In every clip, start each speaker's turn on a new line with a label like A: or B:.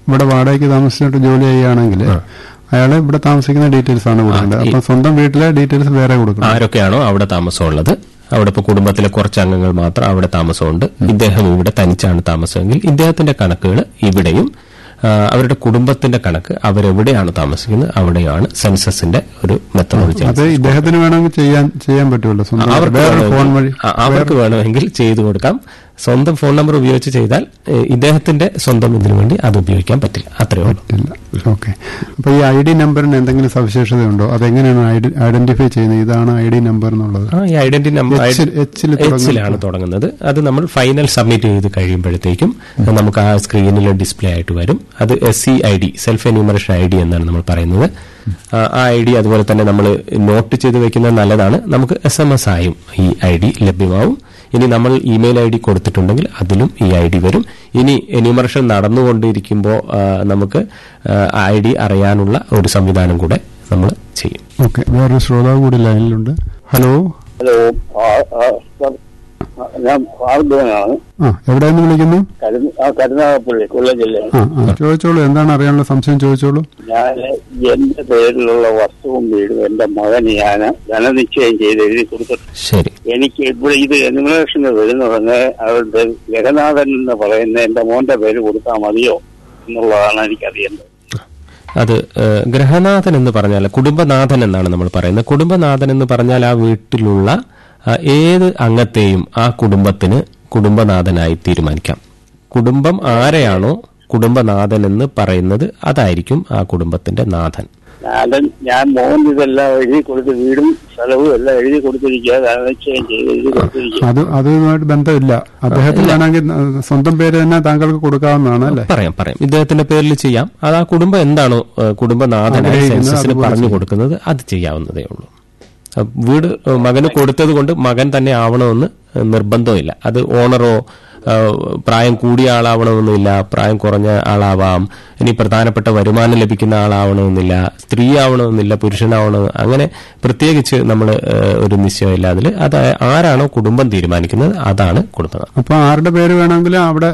A: ഇവിടെ വാടകയ്ക്ക് താമസിച്ചിട്ട് ജോലി ചെയ്യുകയാണെങ്കിൽ അയാള് ഇവിടെ താമസിക്കുന്ന ഡീറ്റെയിൽസ് ആണ് കൊടുക്കേണ്ടത്. അപ്പൊ സ്വന്തം വീട്ടിലെ ഡീറ്റെയിൽസ് വേറെ കൊടുക്കണം.
B: ആരൊക്കെയാണോ അവിടെ താമസമുള്ളത്, അവിടെ ഇപ്പോൾ കുടുംബത്തിലെ കുറച്ച് അംഗങ്ങൾ മാത്രം അവിടെ താമസമുണ്ട്, ഇദ്ദേഹം ഇവിടെ തനിച്ചാണ് താമസമെങ്കിൽ ഇദ്ദേഹത്തിന്റെ കണക്കുകൾ ഇവിടെയും അവരുടെ കുടുംബത്തിന്റെ കണക്ക് അവരെവിടെയാണ് താമസിക്കുന്നത് അവിടെയാണ് സെൻസസിന്റെ ഒരു മെത്തഡോളജി.
A: അത് ഇദ്ദേഹത്തിന് വേണമെങ്കിൽ ചെയ്യാൻ പറ്റുമല്ലോ,
B: അവർക്ക് വേണമെങ്കിൽ ചെയ്തു കൊടുക്കാം. സ്വന്തം ഫോൺ നമ്പർ ഉപയോഗിച്ച് ചെയ്താൽ ഇദ്ദേഹത്തിന്റെ സ്വന്തം ഇതിനു വേണ്ടി അത് ഉപയോഗിക്കാൻ പറ്റില്ല, അത്രയേ ഉള്ളൂ.
A: ഓക്കെ. അപ്പൊ ഈ ID നമ്പറിന് എന്തെങ്കിലും സവിശേഷതയുണ്ടോ? അതെങ്ങനെയാണ് ഐഡന്റിഫൈ ചെയ്യുന്നത്? ഇതാണ് ID നമ്പർ എന്നുള്ളത്.
B: ഈ ഐഡന്റിറ്റി നമ്പർ എച്ചിലാണ് തുടങ്ങുന്നത്. അത് നമ്മൾ ഫൈനൽ സബ്മിറ്റ് ചെയ്ത് കഴിയുമ്പോഴത്തേക്കും നമുക്ക് ആ സ്ക്രീനിൽ ഡിസ്പ്ലേ ആയിട്ട് വരും. അത് SEID, സെൽഫ് എന്യൂമറേഷൻ ID എന്നാണ് നമ്മൾ പറയുന്നത്. ആ ID അതുപോലെ തന്നെ നമ്മൾ നോട്ട് ചെയ്ത് വെക്കുന്നത് നല്ലതാണ്. നമുക്ക് SMS ആയും ഈ ID ലഭ്യമാവും. ഇനി നമ്മൾ ഇമെയിൽ ID കൊടുത്തിട്ടുണ്ടെങ്കിൽ അതിലും ഈ ID വരും. ഇനി എന്യൂമറേഷൻ നടന്നുകൊണ്ടിരിക്കുമ്പോൾ നമുക്ക് ID അറിയാനുള്ള ഒരു സംവിധാനം കൂടെ നമ്മൾ ചെയ്യും.
A: ഓക്കെ. വേറൊരു ശ്രോതാവ് കൂടി ലൈനിലുണ്ട്. ഹലോ.
C: ഞാൻ ഭാർഗവനാണ്.
A: എവിടെ നിന്ന് വിളിക്കുന്നു?
C: കരുനാഗപ്പള്ളി, കൊല്ലം ജില്ലയാണ്.
A: ചോദിച്ചോളൂ, എന്താണ് അറിയാനുള്ള സംശയം ചോദിച്ചോളൂ.
C: ഞാൻ എന്റെ പേരിലുള്ള വസ്തുവും വീടും എന്റെ മകന് ഞാൻ ധനനിശ്ചയം ചെയ്ത് എഴുതി കൊടുത്തിട്ടുണ്ട്.
B: ശരി.
C: എനിക്ക് ഇവിടെ ഇത് എന്യൂമറേഷന് വരുന്നുടനെ അവരുടെ ജഗന്നാഥൻ എന്ന് പറയുന്ന എന്റെ മോന്റെ പേര് കൊടുത്താൽ മതിയോ എന്നുള്ളതാണ് എനിക്കറിയേണ്ടത്.
B: അത് ഗ്രഹനാഥൻ എന്ന് പറഞ്ഞാൽ കുടുംബനാഥൻ എന്നാണ് നമ്മൾ പറയുന്നത്. കുടുംബനാഥൻ എന്ന് പറഞ്ഞാൽ ആ വീട്ടിലുള്ള ഏത് അംഗത്തെയും ആ കുടുംബത്തിന് കുടുംബനാഥനായി തീരുമാനിക്കാം. കുടുംബം ആരെയാണോ കുടുംബനാഥൻ എന്ന് പറയുന്നത് അതായിരിക്കും ആ കുടുംബത്തിന്റെ നാഥൻ.
C: ഞാൻ മോൻ ഇതെല്ലാം എഴുതി കൊടുത്ത് വീടും സ്ഥലവും എല്ലാം എഴുതി കൊടുത്തിരിക്കുക, ധനനിശ്ചയം ചെയ്ത് എഴുതി കൊടുത്തിരിക്കുക.
A: അതുമായിട്ട് ബന്ധമില്ല. അദ്ദേഹത്തിനാണെങ്കിൽ സ്വന്തം പേര് തന്നെ താങ്കൾക്ക് കൊടുക്കാവുന്നതാണ് അല്ലേ?
B: പറയാം. ഇദ്ദേഹത്തിന്റെ പേരിൽ ചെയ്യാം. അത് ആ കുടുംബം എന്താണോ കുടുംബനാഥനായി സെൻസസിന് പറഞ്ഞു കൊടുക്കുന്നത് അത് ചെയ്യാവുന്നതേ ഉള്ളൂ. വീട് മകന് കൊടുത്തത് കൊണ്ട് മകൻ തന്നെ ആവണമെന്ന് നിർബന്ധമില്ല. അത് ഓണറോ പ്രായം കൂടിയ ആളാവണമെന്നില്ല, പ്രായം കുറഞ്ഞ ആളാവാം, ഇനി പ്രധാനപ്പെട്ട വരുമാനം ലഭിക്കുന്ന ആളാവണമെന്നില്ല, സ്ത്രീ ആവണമെന്നില്ല, പുരുഷനാവണം, അങ്ങനെ പ്രത്യേകിച്ച് നമ്മൾ ഒരു നിശ്ചയമില്ല. അതിൽ അത് ആരാണോ കുടുംബം തീരുമാനിക്കുന്നത് അതാണ് കുടുംബം.
A: അപ്പൊ ആരുടെ പേര് വേണമെങ്കിലും അവിടെ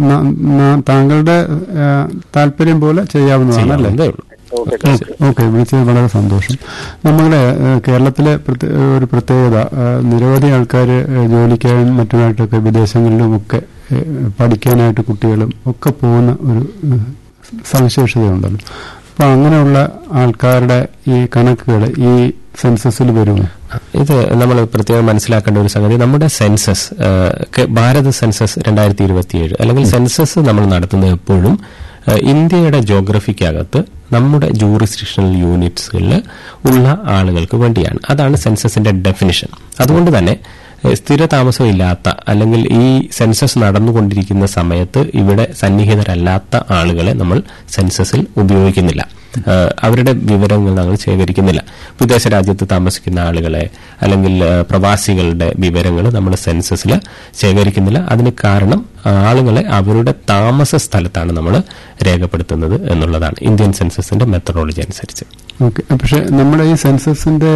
A: താങ്കളുടെ താല്പര്യം പോലെ ചെയ്യാവുന്നതാണ് അല്ലേ? ഓക്കെ. വിളിച്ചത് വളരെ സന്തോഷം. നമ്മുടെ കേരളത്തിലെ ഒരു പ്രത്യേകത, നിരവധി ആൾക്കാർ ജോലിക്കായും മറ്റുമായിട്ടൊക്കെ വിദേശങ്ങളിലുമൊക്കെ പഠിക്കാനായിട്ട് കുട്ടികളും ഒക്കെ പോകുന്ന ഒരു സവിശേഷതയുണ്ടല്ലോ. അപ്പൊ അങ്ങനെയുള്ള ആൾക്കാരുടെ ഈ കണക്കുകൾ ഈ സെൻസസിൽ വരുമോ?
B: ഇത് നമ്മൾ പ്രത്യേകം മനസ്സിലാക്കേണ്ട ഒരു സംഗതി, നമ്മുടെ സെൻസസ് ഭാരത സെൻസസ് 2027 അല്ലെങ്കിൽ സെൻസസ് നമ്മൾ നടത്തുന്നത് എപ്പോഴും ഇന്ത്യയുടെ ജോഗ്രഫിക്കകത്ത് നമ്മുടെ ജൂറിസ്ഡിക്ഷണൽ യൂണിറ്റ്സുകളിൽ ഉള്ള ആളുകൾക്ക് വേണ്ടിയാണ്. അതാണ് സെൻസസിന്റെ ഡെഫിനിഷൻ. അതുകൊണ്ട് തന്നെ സ്ഥിര താമസമില്ലാത്ത അല്ലെങ്കിൽ ഈ സെൻസസ് നടന്നുകൊണ്ടിരിക്കുന്ന സമയത്ത് ഇവിടെ സന്നിഹിതരല്ലാത്ത ആളുകളെ നമ്മൾ സെൻസസിൽ ഉപയോഗിക്കുന്നില്ല. അവരുടെ വിവരങ്ങൾ നമ്മൾ ശേഖരിക്കുന്നില്ല. വിദേശ രാജ്യത്ത് താമസിക്കുന്ന ആളുകളെ അല്ലെങ്കിൽ പ്രവാസികളുടെ വിവരങ്ങൾ നമ്മൾ സെൻസസിൽ ശേഖരിക്കുന്നില്ല. അതിന് കാരണം ആളുകളെ അവരുടെ താമസ സ്ഥലത്താണ് നമ്മൾ രേഖപ്പെടുത്തുന്നത് എന്നുള്ളതാണ് ഇന്ത്യൻ സെൻസസിന്റെ മെത്തഡോളജി അനുസരിച്ച്.
A: ഓക്കെ. പക്ഷെ നമ്മുടെ ഈ സെൻസസിന്റെ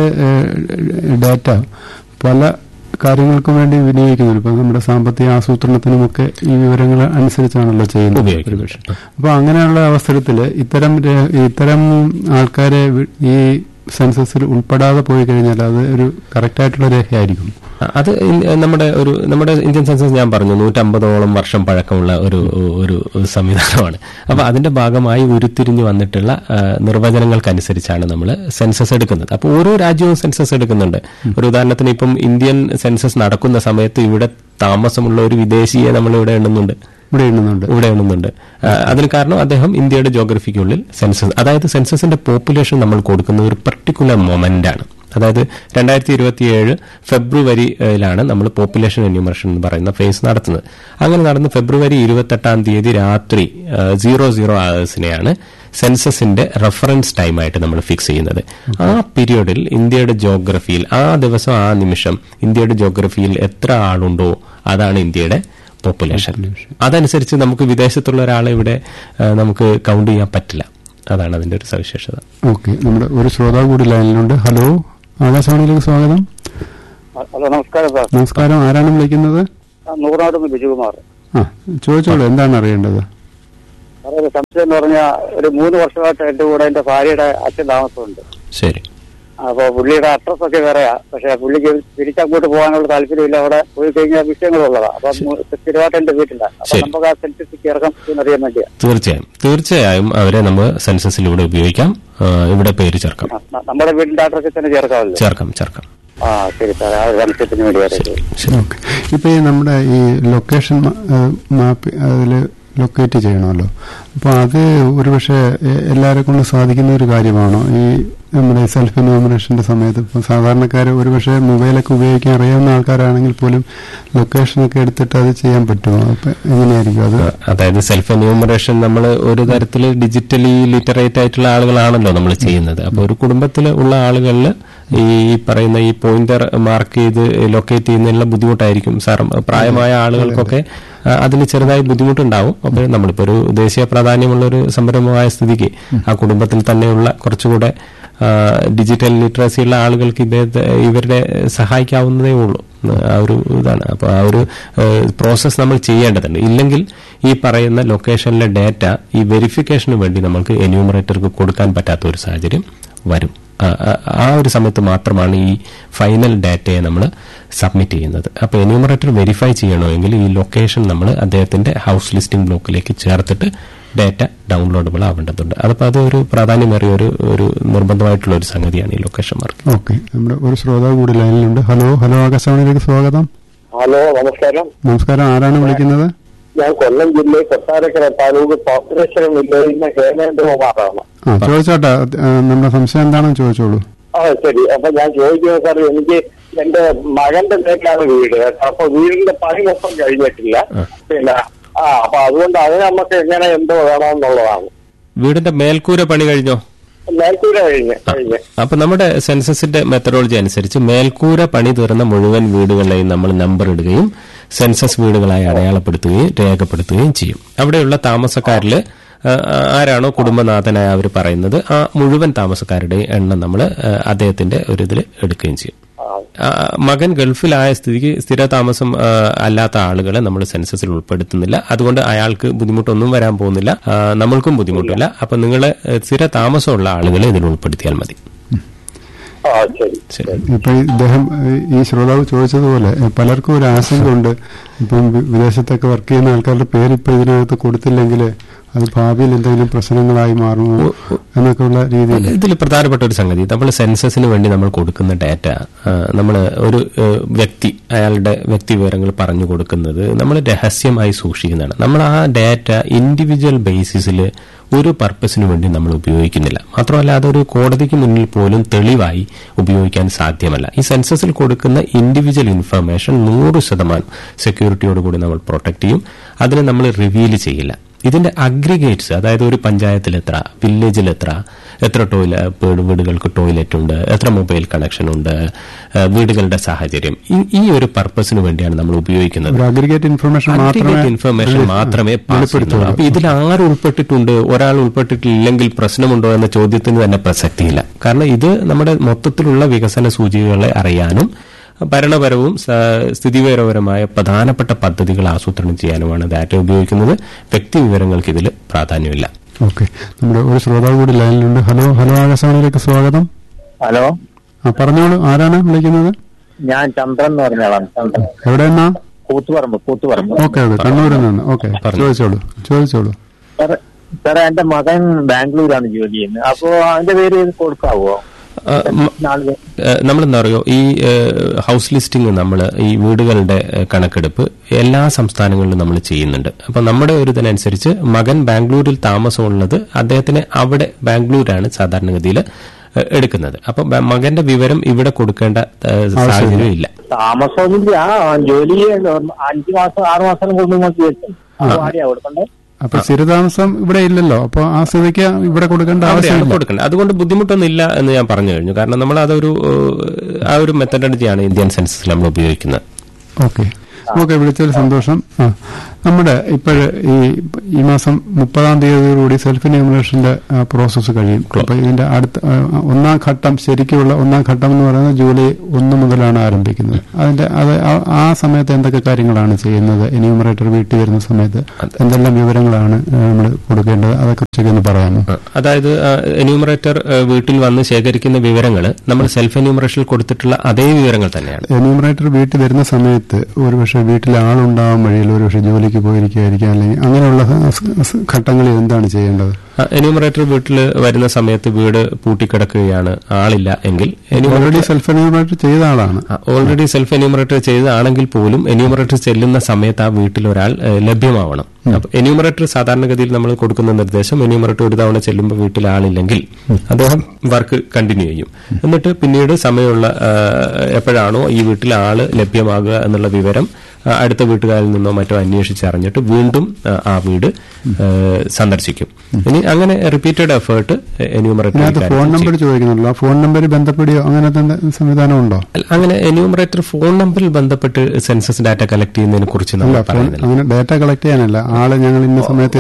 A: ഡാറ്റ പല കാര്യങ്ങൾക്കും വേണ്ടി വിനിയോഗിക്കുന്നുണ്ട്. ഇപ്പൊ നമ്മുടെ സാമ്പത്തിക ആസൂത്രണത്തിനുമൊക്കെ ഈ വിവരങ്ങൾ അനുസരിച്ചാണല്ലോ ചെയ്യുന്നത്. അപ്പൊ അങ്ങനെയുള്ള അവസരത്തിൽ ഇത്തരം ആൾക്കാരെ ഈ സെൻസസിൽ ഉൾപ്പെടാതെ പോയി കഴിഞ്ഞാൽ അത് ഒരു കറക്റ്റായിട്ടുള്ള രേഖയായിരിക്കും.
B: അത് നമ്മുടെ ഇന്ത്യൻ സെൻസസ് ഞാൻ പറഞ്ഞു 150ഓളം വർഷം പഴക്കമുള്ള ഒരു സംവിധാനമാണ്. അപ്പൊ അതിന്റെ ഭാഗമായി ഉരുത്തിരിഞ്ഞു വന്നിട്ടുള്ള നിർവചനങ്ങൾക്കനുസരിച്ചാണ് നമ്മൾ സെൻസസ് എടുക്കുന്നത്. അപ്പോൾ ഓരോ രാജ്യവും സെൻസസ് എടുക്കുന്നുണ്ട്. ഒരു ഉദാഹരണത്തിന് ഇപ്പം ഇന്ത്യൻ സെൻസസ് നടക്കുന്ന സമയത്ത് ഇവിടെ താമസമുള്ള ഒരു വിദേശിയെ നമ്മൾ ഇവിടെ എണ്ണുന്നുണ്ട്. അതിന് കാരണം അദ്ദേഹം ഇന്ത്യയുടെ ജോഗ്രഫിക്കുള്ളിൽ സെൻസസ്, അതായത് സെൻസസിന്റെ പോപ്പുലേഷൻ നമ്മൾ കൊടുക്കുന്ന ഒരു പർട്ടിക്കുലർ മൊമെന്റ് ആണ്. അതായത് 2027 ഫെബ്രുവരിയിലാണ് നമ്മൾ പോപ്പുലേഷൻ എന്യൂമറേഷൻ എന്ന് പറയുന്ന ഫേസ് നടത്തുന്നത്. അങ്ങനെ നടന്ന് ഫെബ്രുവരി 28 രാത്രി 00 hours സെൻസസിന്റെ റെഫറൻസ് ടൈമായിട്ട് നമ്മൾ ഫിക്സ് ചെയ്യുന്നത്. ആ പീരിയഡിൽ ഇന്ത്യയുടെ ജോഗ്രഫിയിൽ ആ ദിവസം ആ നിമിഷം ഇന്ത്യയുടെ ജോഗ്രഫിയിൽ എത്ര ആളുണ്ടോ അതാണ് ഇന്ത്യയുടെ പോപ്പുലേഷൻ. അതനുസരിച്ച് നമുക്ക് വിദേശത്തുള്ള ഒരാളെ ഇവിടെ നമുക്ക് കൗണ്ട് ചെയ്യാൻ പറ്റില്ല. അതാണ് അതിന്റെ ഒരു സവിശേഷത.
A: ഓക്കെ. നമ്മുടെ ഒരു ശ്രോതാവ് കൂടി ലൈനിലുണ്ട്. ഹലോ, ആകാശവാണിയിലേക്ക് സ്വാഗതം.
C: ഹലോ, നമസ്കാരം സാർ.
A: നമസ്കാരം. ആരാണ് വിളിക്കുന്നത്?
C: നൂറാടുന്ന് ബിജുകുമാർ.
A: ചോദിച്ചോളൂ, എന്താണ് അറിയേണ്ടത്?
C: ഒരു സംശയം എന്ന് പറഞ്ഞാൽ ഒരു 3 വർഷമായിട്ട് എന്റെ കൂടെ എന്റെ ഭാര്യയുടെ അച്ഛൻ താമസമുണ്ട്.
B: ശരി.
C: അപ്പൊ പുള്ളിയുടെ അഡ്രസ് ഒക്കെ വേറെയാ. പക്ഷെ പുള്ളിക്ക് തിരിച്ചങ്ങോട്ട് പോകാനുള്ള താല്പര്യമില്ല. അവിടെ പോയി കഴിഞ്ഞാൽ വിഷയങ്ങളുള്ളതാ. അപ്പൊ സ്ഥിരമായിട്ട് എന്റെ വീട്ടില്ല. അപ്പൊ നമുക്ക് ആ സെൻസസ് ചേർക്കാം എന്നറിയാൻ വേണ്ടിയാ.
B: തീർച്ചയായും അവരെ നമുക്ക് സെൻസസിലൂടെ ഉപയോഗിക്കാം. ഇവിടെ പേര് ചേർക്കാം.
C: നമ്മുടെ വീടിന്റെ അഡ്രസ്സിൽ തന്നെ ചേർക്കാമല്ലോ? ചേർക്കാം. ആ ശരി സാർ, ആ സംശയത്തിന് വേണ്ടി.
A: ഇപ്പൊ ഈ നമ്മുടെ ഈ ലൊക്കേഷൻ മാപ്പ് അതില് ലൊക്കേറ്റ് ചെയ്യണമല്ലോ. അപ്പോൾ അത് ഒരുപക്ഷെ എല്ലാവരെ കൊണ്ട് സാധിക്കുന്ന ഒരു കാര്യമാണോ ഈ നമ്മുടെ സെൽഫ് എന്യൂമറേഷന്റെ സമയത്ത്? ഇപ്പോൾ സാധാരണക്കാർ ഒരുപക്ഷെ മൊബൈലൊക്കെ ഉപയോഗിക്കാൻ അറിയാവുന്ന ആൾക്കാരാണെങ്കിൽ പോലും ലൊക്കേഷനൊക്കെ എടുത്തിട്ട് അത് ചെയ്യാൻ പറ്റുമോ? അപ്പൊ എങ്ങനെയായിരിക്കും അത്?
B: അതായത് സെൽഫ് എന്യൂമറേഷൻ നമ്മൾ ഒരു തരത്തിൽ ഡിജിറ്റലി ലിറ്ററേറ്റ് ആയിട്ടുള്ള ആളുകളാണല്ലോ നമ്മൾ ചെയ്യുന്നത്. അപ്പോൾ ഒരു കുടുംബത്തിൽ ഉള്ള ആളുകളിൽ ഈ പറയുന്ന ഈ പോയിന്റർ മാർക്ക് ചെയ്ത് ലൊക്കേറ്റ് ചെയ്യുന്നതിനുള്ള ബുദ്ധിമുട്ടായിരിക്കും. പ്രായമായ ആളുകൾക്കൊക്കെ അതിന് ചെറുതായി ബുദ്ധിമുട്ടുണ്ടാവും. അപ്പോൾ നമ്മളിപ്പോൾ ഒരു ദേശീയ പ്രാധാന്യമുള്ള ഒരു സംരംഭമായ സ്ഥിതിക്ക് ആ കുടുംബത്തിൽ തന്നെയുള്ള കുറച്ചുകൂടെ ഡിജിറ്റൽ ലിറ്ററസി ഉള്ള ആളുകൾക്ക് ഇവരുടെ സഹായിക്കാവുന്നതേ ഉള്ളൂ. ആ ഒരു ഇതാണ്. അപ്പോൾ ആ ഒരു പ്രോസസ്സ് നമ്മൾ ചെയ്യേണ്ടതുണ്ട്. ഇല്ലെങ്കിൽ ഈ പറയുന്ന ലൊക്കേഷനിലെ ഡാറ്റ ഈ വെരിഫിക്കേഷന് വേണ്ടി നമുക്ക് എന്യൂമറേറ്റർക്ക് കൊടുക്കാൻ പറ്റാത്ത ഒരു സാഹചര്യം വരും. ആ ഒരു സമയത്ത് മാത്രമാണ് ഈ ഫൈനൽ ഡാറ്റയെ നമ്മൾ സബ്മിറ്റ് ചെയ്യുന്നത്. അപ്പോൾ എന്യൂമറേറ്റർ വെരിഫൈ ചെയ്യണമെങ്കിൽ ഈ ലൊക്കേഷൻ നമ്മൾ അദ്ദേഹത്തിന്റെ ഹൗസ് ലിസ്റ്റിംഗ് ബ്ലോക്കിലേക്ക് ചേർത്തിട്ട് ഡാറ്റ ഡൗൺലോഡബിൾ ആവേണ്ടതുണ്ട്. അതപ്പോൾ അതൊരു പ്രാധാന്യമേറിയ ഒരു നിർബന്ധമായിട്ടുള്ള ഒരു സംഗതിയാണ് ഈ ലൊക്കേഷൻ മാർക്ക്.
A: ഓക്കെ, നമ്മുടെ ഒരു ശ്രോതാവ് കൂടി ലൈനിലുണ്ട്. ഹലോ ആകാശവാണിയിലേക്ക് സ്വാഗതം.
D: ഹലോ, നമസ്കാരം.
A: ആരാണ് വിളിക്കുന്നത്?
D: ഞാൻ കൊല്ലം ജില്ലയിൽ കൊട്ടാരക്കര താലൂക്ക് കോർപ്പറേഷൻ വില്ലേജിന്റെ ഹേമേന്ദ്രകുമാറാണ്.
A: ചോദിച്ചോട്ടെ, നമ്മുടെ സംശയം എന്താണെന്ന് ചോദിച്ചോളൂ.
D: ശരി. അപ്പൊ ഞാൻ ചോദിക്കുന്നത് സാർ, എനിക്ക് എന്റെ മകന്റെ പേരിലാണ് വീട്. അപ്പൊ വീടിന്റെ പണി മൊത്തം കഴിഞ്ഞിട്ടില്ല. പിന്നെ അപ്പൊ അതുകൊണ്ട് അതിന് നമുക്ക് എങ്ങനെ എന്തോ വേണമെന്നുള്ളതാണ്.
B: വീടിന്റെ മേൽക്കൂര പണി കഴിഞ്ഞോ?
D: മേൽക്കൂര കഴിഞ്ഞ്.
B: അപ്പൊ നമ്മുടെ സെൻസസിന്റെ മെത്തഡോളജി അനുസരിച്ച് മേൽക്കൂര പണി തീർന്ന മുഴുവൻ വീടുകളെയും നമ്മൾ നമ്പർ ഇടുകയും സെൻസസ് വീടുകളായി അടയാളപ്പെടുത്തുകയും രേഖപ്പെടുത്തുകയും ചെയ്യും. അവിടെയുള്ള താമസക്കാരിൽ ആരാണോ കുടുംബനാഥനായ അവർ പറയുന്നത് ആ മുഴുവൻ താമസക്കാരുടെ എണ്ണം നമ്മൾ അദ്ദേഹത്തിന്റെ ഒരു ഇതിൽ എടുക്കുകയും ചെയ്യും. മകൻ ഗൾഫിലായ സ്ഥിതിക്ക് സ്ഥിരതാമസം അല്ലാത്ത ആളുകളെ നമ്മൾ സെൻസസിൽ ഉൾപ്പെടുത്തുന്നില്ല. അതുകൊണ്ട് അയാൾക്ക് ബുദ്ധിമുട്ടൊന്നും വരാൻ പോകുന്നില്ല, നമ്മൾക്കും ബുദ്ധിമുട്ടില്ല. അപ്പൊ നിങ്ങളെ സ്ഥിര താമസമുള്ള ആളുകളെ ഇതിൽ ഉൾപ്പെടുത്തിയാൽ മതി.
A: ഇപ്പൊ ഇദ്ദേഹം ഈ ശ്രോതാവ് ചോദിച്ചതുപോലെ പലർക്കും ഒരു ആശങ്കയുണ്ട്. ഇപ്പം വിദേശത്തൊക്കെ വർക്ക് ചെയ്യുന്ന ആൾക്കാരുടെ പേര് ഇപ്പൊ ഇതിനകത്ത് കൊടുത്തില്ലെങ്കിൽ അത് ഭാവിയിൽ എന്തെങ്കിലും പ്രശ്നങ്ങളായി മാറുമോ എന്നൊക്കെ ഉള്ള രീതിയിൽ.
B: ഇതിൽ പ്രധാനപ്പെട്ട ഒരു സംഗതി, നമ്മൾ സെൻസസിന് വേണ്ടി നമ്മൾ കൊടുക്കുന്ന ഡാറ്റ, നമ്മൾ ഒരു വ്യക്തി അയാളുടെ വ്യക്തി വിവരങ്ങൾ പറഞ്ഞു കൊടുക്കുന്നത് നമ്മൾ രഹസ്യമായി സൂക്ഷിക്കുന്നതാണ്. നമ്മൾ ആ ഡാറ്റ ഇൻഡിവിജ്വൽ ബേസിസിൽ ഒരു പർപ്പസിനു വേണ്ടി നമ്മൾ ഉപയോഗിക്കുന്നില്ല. മാത്രമല്ല അതൊരു കോടതിക്ക് മുന്നിൽ പോലും തെളിവായി ഉപയോഗിക്കാൻ സാധ്യമല്ല. ഈ സെൻസസിൽ കൊടുക്കുന്ന ഇൻഡിവിജ്വൽ ഇൻഫർമേഷൻ 100% സെക്യൂരിറ്റിയോടുകൂടി നമ്മൾ പ്രൊട്ടക്ട് ചെയ്യും. അതിനെ നമ്മൾ റിവീൽ ചെയ്യില്ല. ഇതിന്റെ അഗ്രിഗേറ്റ്സ്, അതായത് ഒരു പഞ്ചായത്തിൽ എത്ര, വില്ലേജിൽ എത്ര വീടുകൾക്ക് ടോയ്ലറ്റ് ഉണ്ട്, എത്ര മൊബൈൽ കണക്ഷൻ ഉണ്ട്, വീടുകളുടെ സാഹചര്യം, ഈ ഒരു പർപ്പസിന് വേണ്ടിയാണ് നമ്മൾ ഉപയോഗിക്കുന്നത്.
A: അഗ്രിഗേറ്റ്
B: ഇൻഫർമേഷൻ മാത്രമേ പാസ് ചെയ്യുന്നുള്ളൂ. അപ്പൊ ഇതിൽ ആര് ഉൾപ്പെട്ടിട്ടുണ്ട്, ഒരാൾ ഉൾപ്പെട്ടിട്ടില്ലെങ്കിൽ പ്രശ്നമുണ്ടോ എന്ന ചോദ്യത്തിന് തന്നെ പ്രസക്തിയില്ല. കാരണം ഇത് നമ്മുടെ മൊത്തത്തിലുള്ള വികസന സൂചികകളെ അറിയാനും ഭരണപരവും സ്ഥിതിവിവരപരമായ പ്രധാനപ്പെട്ട പദ്ധതികൾ ആസൂത്രണം ചെയ്യാനുമാണ് ഡാറ്റ ഉപയോഗിക്കുന്നത്. വ്യക്തി വിവരങ്ങൾക്ക് ഇതിൽ പ്രാധാന്യമില്ല.
A: ഓക്കെ, നമ്മുടെ ഒരു ശ്രോതാവ് കൂടി ലൈനിലുണ്ട്. ഹലോ ആകാശവാണിയിലേക്ക് സ്വാഗതം.
D: ഹലോ,
A: പറഞ്ഞോളൂ, ആരാണ് വിളിക്കുന്നത്?
D: ഞാൻ ചന്ദ്രൻ എന്ന് പറഞ്ഞ ആളാണ്. ചന്ദ്രൻ.
A: എവിടെയെന്നാ?
D: കൂത്തുപറമ്പ്.
A: ഓക്കെ, കണ്ണൂരിൽ നിന്ന്. ഓക്കെ, ചോദിച്ചോളൂ.
D: സാറേ, എന്റെ മകൻ ബാംഗ്ലൂരാണ് ജോലി ചെയ്യുന്നത്. അപ്പോ അവന്റെ പേര് കൊടുക്കാവോ?
B: നമ്മളെന്താ പറയുക, ഈ ഹൗസ് ലിസ്റ്റിംഗ്, നമ്മൾ ഈ വീടുകളുടെ കണക്കെടുപ്പ് എല്ലാ സംസ്ഥാനങ്ങളിലും നമ്മൾ ചെയ്യുന്നുണ്ട്. അപ്പൊ നമ്മുടെ ഒരു ഇതിനനുസരിച്ച് മകൻ ബാംഗ്ലൂരിൽ താമസമുള്ളത് അദ്ദേഹത്തിന് അവിടെ ബാംഗ്ലൂരാണ് സാധാരണഗതിയിൽ എടുക്കുന്നത്. അപ്പൊ മകന്റെ വിവരം ഇവിടെ കൊടുക്കേണ്ട സാഹചര്യം ഇല്ല.
D: താമസമൊന്നുമില്ല, ജോലി 5 മാസം 6 മാസം കൊടുക്കണ്ടേ?
A: അപ്പൊ സ്ഥിരതാമസം ഇവിടെ ഇല്ലല്ലോ. അപ്പൊ ആ സ്ഥിതിക്ക് ഇവിടെ കൊടുക്കേണ്ട
B: ആവശ്യം. അതുകൊണ്ട് ബുദ്ധിമുട്ടൊന്നും ഇല്ല എന്ന് ഞാൻ പറഞ്ഞു കഴിഞ്ഞു. കാരണം നമ്മൾ അതൊരു ആ ഒരു മെത്തഡോളജിയാണ് ഇന്ത്യൻ സെൻസസിൽ നമ്മൾ ഉപയോഗിക്കുന്നത്.
A: ഓക്കെ, ഓക്കെ, വിളിച്ചതിൽ സന്തോഷം. നമ്മുടെ ഈ മാസം 30-ാം തീയതിയോടുകൂടി സെൽഫ് എന്യൂമറേഷന്റെ പ്രോസസ്സ് കഴിയും. അപ്പൊ ഇതിന്റെ അടുത്ത ഒന്നാം ഘട്ടം, ശരിക്കുള്ള ഒന്നാം ഘട്ടം എന്ന് പറയുന്നത് ജൂലൈ 1 മുതലാണ് ആരംഭിക്കുന്നത്. ആ സമയത്ത് എന്തൊക്കെ കാര്യങ്ങളാണ് ചെയ്യുന്നത്? എന്യൂമറേറ്റർ വീട്ടിൽ വരുന്ന സമയത്ത് എന്തെല്ലാം വിവരങ്ങളാണ് നമ്മൾ കൊടുക്കേണ്ടത്? അതേക്കുറിച്ചൊക്കെ ഒന്ന് പറയാമോ?
B: അതായത് എന്യൂമറേറ്റർ വീട്ടിൽ വന്ന് ശേഖരിക്കുന്ന വിവരങ്ങൾ നമ്മൾ സെൽഫ് എന്യൂമറേഷനിൽ കൊടുത്തിട്ടുള്ള അതേ വിവരങ്ങൾ തന്നെയാണ്.
A: എന്യൂമറേറ്റർ വീട്ടിൽ വരുന്ന സമയത്ത് ഒരുപക്ഷെ വീട്ടിൽ ആളുണ്ടാവാൻ വഴിയിൽ ഒരുപക്ഷെ ജോലിക്ക് പോയിരിക്കുകയായിരിക്കാം, അല്ലെങ്കിൽ അങ്ങനെയുള്ള ഘട്ടങ്ങളിൽ എന്താണ് ചെയ്യേണ്ടത്?
B: എന്യൂമറേറ്റർ വീട്ടിൽ വരുന്ന സമയത്ത് വീട് പൂട്ടിക്കിടക്കുകയാണ്, ആളില്ല എങ്കിൽ
A: ഓൾറെഡി സെൽഫ് എന്യൂമറേറ്റർ ചെയ്ത ആളാണ്,
B: ഓൾറെഡി സെൽഫ് എന്യൂമറേറ്റർ ചെയ്തതാണെങ്കിൽ പോലും എന്യൂമറേറ്റർ ചെല്ലുന്ന സമയത്ത് ആ വീട്ടിൽ ഒരാൾ ലഭ്യമാവണം. അപ്പൊ എന്യൂമറേറ്റർ സാധാരണഗതിയിൽ നമ്മൾ കൊടുക്കുന്ന നിർദ്ദേശം, എന്യൂമറേറ്റർ ഒരു തവണ ചെല്ലുമ്പോൾ വീട്ടിൽ ആളില്ലെങ്കിൽ അദ്ദേഹം വർക്ക് കണ്ടിന്യൂ ചെയ്യും. എന്നിട്ട് പിന്നീട് സമയമുള്ള എപ്പോഴാണോ ഈ വീട്ടിൽ ആള് ലഭ്യമാകുക എന്നുള്ള വിവരം അടുത്ത വീട്ടുകാരിൽ നിന്നോ മറ്റോ അന്വേഷിച്ചറിഞ്ഞിട്ട് വീണ്ടും ആ വീട് സന്ദർശിക്കും. ഇനി അങ്ങനെ repeated effort enumerator
A: phone number ചോദിക്കുന്നുണ്ടല്ലോ, phone നമ്പറിൽ ബന്ധപ്പെടുകയോ അങ്ങനത്തെ സംവിധാനം ഉണ്ടോ?
B: അങ്ങനെ എന്യൂമറേറ്റർ ഫോൺ നമ്പറിൽ ബന്ധപ്പെട്ട് സെൻസസ് ഡാറ്റ കളക്ട് ചെയ്യുന്നതിനെ കുറിച്ച് നമ്മൾ പറയുന്നില്ല.
A: അങ്ങനെ ഡാറ്റ കളക്ട് ചെയ്യാനല്ല, ആള് ഞങ്ങൾ ഇന്ന സമയത്ത്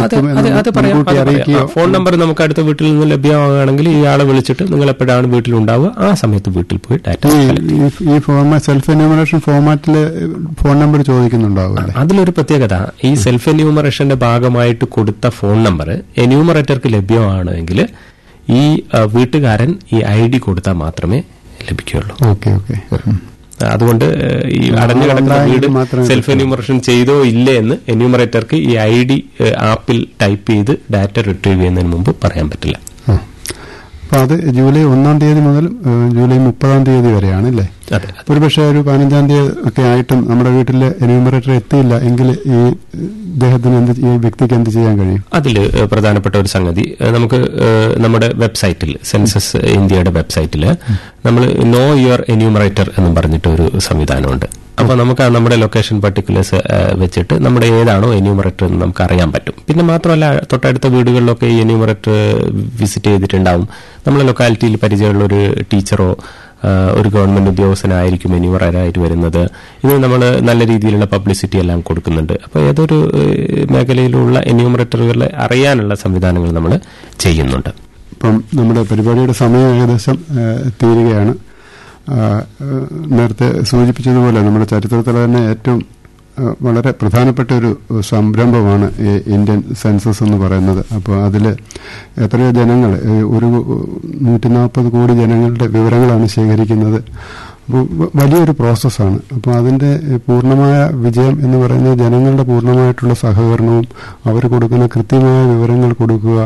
B: ഫോൺ നമ്പർ നമുക്ക് അടുത്ത വീട്ടിൽ നിന്ന് ലഭ്യമാകുകയാണെങ്കിൽ ഈ ആളെ വിളിച്ചിട്ട് നിങ്ങൾ എപ്പോഴാണ് വീട്ടിലുണ്ടാവുക ആ സമയത്ത് വീട്ടിൽ പോയി ഡാറ്റ
A: ഈ സെൽഫ് എന്യൂമറേഷൻ ഫോർമാറ്റില് ഫോൺ നമ്പർ ചോദിക്കുന്നുണ്ടാവും.
B: അതിലൊരു പ്രത്യേകത, ഈ സെൽഫ് എന്യൂമറേഷന്റെ ഭാഗമായിട്ട് കൊടുത്ത ഫോൺ നമ്പർ എന്യൂമറേറ്റർക്ക് ലഭ്യമാണെങ്കിൽ ഈ വീട്ടുകാരൻ ഈ ID കൊടുത്താൽ മാത്രമേ ലഭിക്കുകയുള്ളൂ.
A: Okay okay.
B: അതുകൊണ്ട് ഈ അടഞ്ഞു കിടക്കുന്ന വീട് സെൽഫ് എന്യൂമറേഷൻ ചെയ്തോ ഇല്ലേ എന്ന് എന്യൂമറേറ്റർക്ക് ഈ ID ആപ്പിൽ ടൈപ്പ് ചെയ്ത് ഡാറ്റ റിട്രീവ് ചെയ്യുന്നതിന് മുമ്പ് പറയാൻ പറ്റില്ല.
A: അപ്പൊ അത് ജൂലൈ 1-ാം തീയതി മുതൽ ജൂലൈ 30-ാം തീയതി വരെയാണ് അല്ലേ? ഒരുപക്ഷെ ഒരു 15-ാം തീയതി ഒക്കെ ആയിട്ടും നമ്മുടെ വീട്ടിൽ എന്യൂമറേറ്റർ എത്തിയില്ല എങ്കിൽ ഈ വ്യക്തിക്ക് എന്ത് ചെയ്യാൻ കഴിയും? അതിൽ
B: പ്രധാനപ്പെട്ട ഒരു സംഗതി, നമുക്ക് നമ്മുടെ വെബ്സൈറ്റിൽ, സെൻസസ് ഇന്ത്യയുടെ വെബ്സൈറ്റിൽ നമ്മൾ നോ യുവർ എന്യൂമറേറ്റർ എന്നും പറഞ്ഞിട്ട് ഒരു സംവിധാനമുണ്ട്. അപ്പൊ നമുക്ക് നമ്മുടെ ലൊക്കേഷൻ പർട്ടിക്കുലേഴ്സ് വെച്ചിട്ട് നമ്മുടെ ഏതാണോ എന്യൂമറേറ്റർ എന്ന് നമുക്ക് അറിയാൻ പറ്റും. പിന്നെ മാത്രമല്ല, തൊട്ടടുത്ത വീടുകളിലൊക്കെ ഈ എന്യൂമറേറ്റർ വിസിറ്റ് ചെയ്തിട്ടുണ്ടാവും. നമ്മുടെ ലൊക്കാലിറ്റിയിൽ പരിചയമുള്ള ഒരു ടീച്ചറോ ഒരു ഗവൺമെന്റ് ഉദ്യോഗസ്ഥനായിരിക്കും എന്യൂമറേറ്ററായിട്ട് വരുന്നത്. ഇത് നമ്മൾ നല്ല രീതിയിലുള്ള പബ്ലിസിറ്റി എല്ലാം കൊടുക്കുന്നുണ്ട്. അപ്പോൾ ഏതൊരു മേഖലയിലുള്ള എന്യൂമറേറ്ററുകളെ അറിയാനുള്ള സംവിധാനങ്ങൾ നമ്മൾ ചെയ്യുന്നുണ്ട്.
A: ഇപ്പം നമ്മുടെ പരിപാടിയുടെ സമയം ഏകദേശം തീരുകയാണ്. നേരത്തെ സൂചിപ്പിച്ചതുപോലെ നമ്മുടെ ചരിത്രത്തിലെ തന്നെ ഏറ്റവും വളരെ പ്രധാനപ്പെട്ട ഒരു സംരംഭമാണ് ഈ ഇന്ത്യൻ സെൻസസ് എന്ന് പറയുന്നത്. അപ്പോൾ അതിൽ എത്രയോ ജനങ്ങൾ, ഒരു 140 കോടി ജനങ്ങളുടെ വിവരങ്ങളാണ് ശേഖരിക്കുന്നത്. അപ്പോൾ വലിയൊരു പ്രോസസ്സാണ്. അപ്പോൾ അതിന്റെ പൂർണ്ണമായ വിജയം എന്ന് പറയുന്നത് ജനങ്ങളുടെ പൂർണ്ണമായിട്ടുള്ള സഹകരണവും അവർ കൊടുക്കുന്ന കൃത്യമായ വിവരങ്ങൾ കൊടുക്കുക,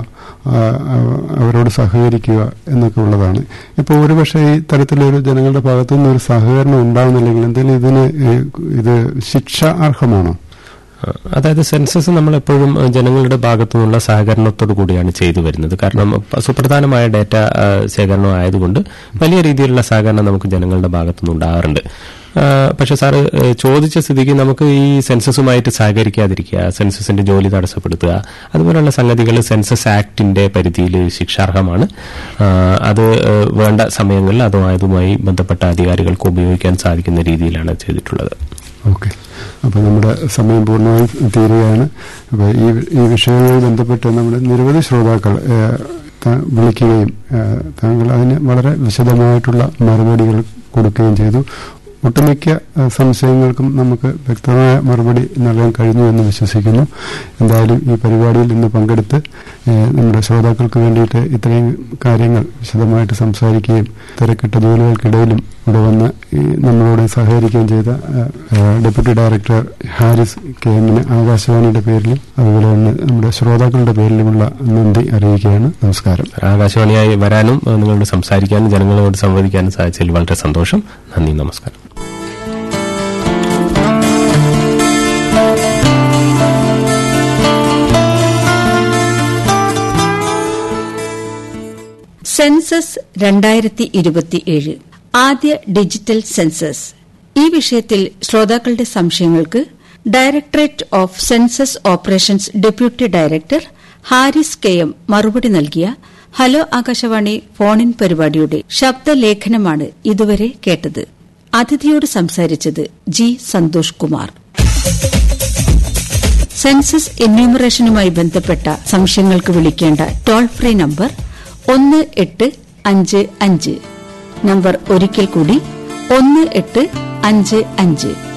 A: അവരോട് സഹകരിക്കുക എന്നൊക്കെ ഉള്ളതാണ്. ഇപ്പോൾ ഒരുപക്ഷെ ഈ തരത്തിലൊരു ജനങ്ങളുടെ ഭാഗത്തുനിന്ന് ഒരു സഹകരണം ഉണ്ടാകുന്നില്ലെങ്കിൽ എന്തെങ്കിലും ഇത് ശിക്ഷ അർഹമാണോ?
B: അതായത് സെൻസസ് നമ്മളെപ്പോഴും ജനങ്ങളുടെ ഭാഗത്തു നിന്നുള്ള സഹകരണത്തോടു കൂടിയാണ് ചെയ്തു വരുന്നത്. കാരണം സുപ്രധാനമായ ഡാറ്റ ശേഖരണം ആയതുകൊണ്ട് വലിയ രീതിയിലുള്ള സഹകരണം നമുക്ക് ജനങ്ങളുടെ ഭാഗത്തുനിന്ന് ഉണ്ടാകാറുണ്ട്. പക്ഷെ സാറ് ചോദിച്ച സ്ഥിതിക്ക് നമുക്ക് ഈ സെൻസസുമായിട്ട് സഹകരിക്കാതിരിക്കുക, സെൻസസിന്റെ ജോലി തടസ്സപ്പെടുത്തുക, അതുപോലുള്ള സംഗതികൾ സെൻസസ് ആക്ടിന്റെ പരിധിയിൽ ശിക്ഷാർഹമാണ്. അത് വേണ്ട സമയങ്ങളിൽ അതുമായി ബന്ധപ്പെട്ട അധികാരികൾക്ക് ഉപയോഗിക്കാൻ സാധിക്കുന്ന രീതിയിലാണ് ചെയ്തിട്ടുള്ളത്.
A: ഓക്കെ. അപ്പോൾ നമ്മുടെ സമയം പൂർണ്ണമായും തീരുകയാണ്. അപ്പോൾ ഈ വിഷയവുമായി ബന്ധപ്പെട്ട് നമ്മുടെ നിരവധി ശ്രോതാക്കൾ വിളിക്കുകയും താങ്കൾ അതിന് വളരെ വിശദമായിട്ടുള്ള മറുപടികൾ കൊടുക്കുകയും ചെയ്തു. ഒട്ടുമിക്ക സംശയങ്ങൾക്കും നമുക്ക് വ്യക്തമായ മറുപടി നൽകാൻ കഴിഞ്ഞു എന്ന് വിശ്വസിക്കുന്നു. എന്തായാലും ഈ പരിപാടിയിൽ ഇന്ന് പങ്കെടുത്ത് നമ്മുടെ ശ്രോതാക്കൾക്ക് വേണ്ടിയിട്ട് ഇത്രയും കാര്യങ്ങൾ വിശദമായിട്ട് സംസാരിക്കുകയും തിരക്കിട്ട ജോലികൾക്കിടയിലും ഇവിടെ വന്ന് നമ്മളോട് സഹകരിക്കുകയും ചെയ്ത ഡെപ്യൂട്ടി ഡയറക്ടർ ഹാരിസ് കെഎമ്മിന് ആകാശവാണിയുടെ പേരിലും അതുപോലെ തന്നെ നമ്മുടെ ശ്രോതാക്കളുടെ പേരിലുമുള്ള നന്ദി അറിയിക്കുകയാണ്. നമസ്കാരം.
B: ആകാശവാണിയായി വരാനും നിങ്ങളോട് സംസാരിക്കാനും ജനങ്ങളോട് സംവദിക്കാനും സാധിച്ചതിൽ വളരെ സന്തോഷം. നന്ദി, നമസ്കാരം.
E: സെൻസസ് 2027 ആദ്യ ഡിജിറ്റൽ സെൻസസ്. ഈ വിഷയത്തിൽ ശ്രോതാക്കളുടെ സംശയങ്ങൾക്ക് directorate of census operations deputy director Haris KM മറുപടി നൽകിയ ഹലോ ആകാശവാണി ഫോണിൻ പരിപാടിയുടെ ശബ്ദലേഖനമാണ് ഇതുവരെ കേട്ടത്. അതിഥിയോട് സംസാരിച്ചത് ജി സന്തോഷ് കുമാർ. സെൻസസ് എന്യൂമറേഷനുമായി ബന്ധപ്പെട്ട സംശയങ്ങൾക്ക് വിളിക്കേണ്ട ടോൾ ഫ്രീ നമ്പർ 1855. നമ്പർ ഒരിക്കൽ കൂടി 1855.